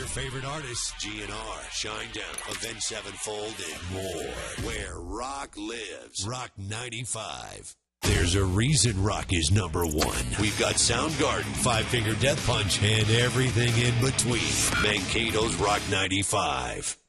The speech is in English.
favorite artists, GNR, Shinedown, Avenged Sevenfold, and more. Where rock lives. Rock 95. There's a reason rock is number one. We've got Soundgarden, Five Finger Death Punch, and everything in between. Mankato's Rock 95.